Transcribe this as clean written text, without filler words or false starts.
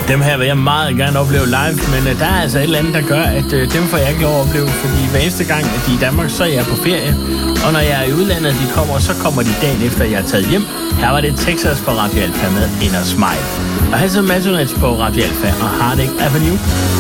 Dem her vil jeg meget gerne opleve live, men der er altså et eller andet, der gør, at dem får jeg ikke lov at opleve, fordi hver eneste gang, at de er i Danmark, så er jeg på ferie, og når jeg er i udlandet, de kommer, så kommer de dagen efter, jeg er taget hjem. Her var det Texas på Radio Alfa med Inner Smile. Og her så Matonets på Radio Alfa og Heartache Avenue.